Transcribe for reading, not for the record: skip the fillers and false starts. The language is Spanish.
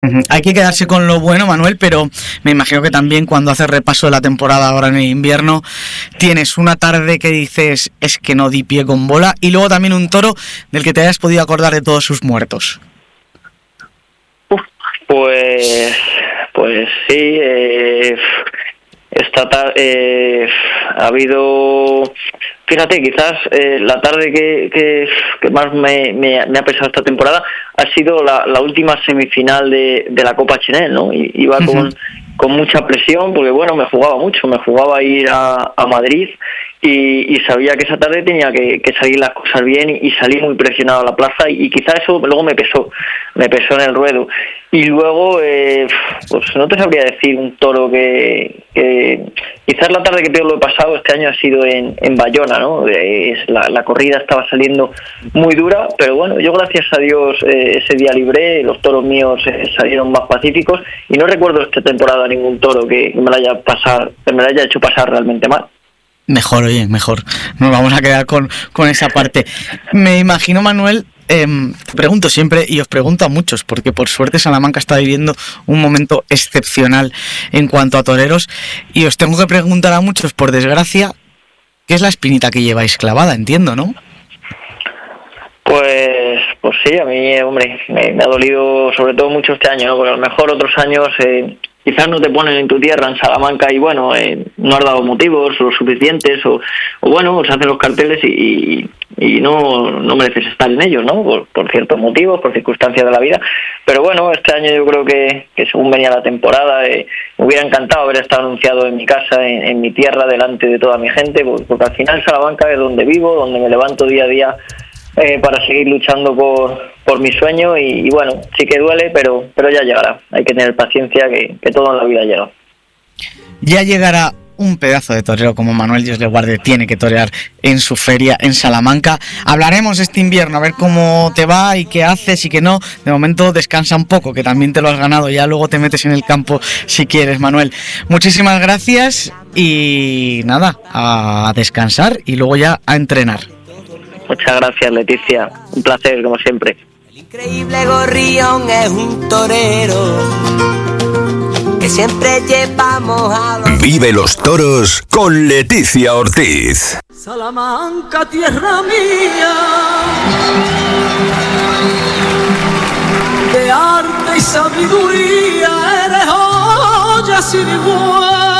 Hay que quedarse con lo bueno, Manuel, pero me imagino que también cuando haces repaso de la temporada ahora en el invierno tienes una tarde que dices es que no di pie con bola, y luego también un toro del que te hayas podido acordar de todos sus muertos. Pues sí, esta tarde ha habido, fíjate, quizás la tarde que más me ha pesado esta temporada ha sido la última semifinal de la Copa Chenel, ¿no? Iba con mucha presión porque, bueno, me jugaba ir a Madrid y sabía que esa tarde tenía que salir las cosas bien y salí muy presionado a la plaza y quizás eso luego me pesó en el ruedo. Y luego, pues no te sabría decir un toro que quizás la tarde que peor lo he pasado este año ha sido en Bayona, ¿no? La corrida estaba saliendo muy dura, pero bueno, yo gracias a Dios ese día libré, los toros míos salieron más pacíficos y no recuerdo esta temporada ningún toro que me la haya hecho pasar realmente mal. Mejor, oye, mejor. Nos vamos a quedar con esa parte. Me imagino, Manuel, te pregunto siempre y os pregunto a muchos, porque por suerte Salamanca está viviendo un momento excepcional en cuanto a toreros, y os tengo que preguntar a muchos, por desgracia, ¿qué es la espinita que lleváis clavada? Entiendo, ¿no? Pues sí, a mí, hombre, me ha dolido sobre todo mucho este año, ¿no? Porque a lo mejor otros años quizás no te ponen en tu tierra, en Salamanca, y bueno, no has dado motivos lo suficientes, o bueno, se hacen los carteles y no mereces estar en ellos, ¿no? Por ciertos motivos, por circunstancias de la vida. Pero bueno, este año yo creo que según venía la temporada, me hubiera encantado haber estado anunciado en mi casa, en mi tierra, delante de toda mi gente, porque al final Salamanca es donde vivo, donde me levanto día a día para seguir luchando por mi sueño y bueno, sí que duele, pero ya llegará. Hay que tener paciencia, que todo en la vida llega. Ya llegará. Un pedazo de torero como Manuel Dios le guarde tiene que torear en su feria en Salamanca. Hablaremos este invierno a ver cómo te va y qué haces y qué no. De momento descansa un poco, que también te lo has ganado. Ya luego te metes en el campo si quieres, Manuel. Muchísimas gracias y nada, a descansar y luego ya a entrenar. Muchas gracias, Leticia. Un placer, como siempre. El increíble Gorrión es un torero que siempre llevamos a los... Vive los toros con Leticia Ortiz. Salamanca, tierra mía, de arte y sabiduría, eres joya sin igual.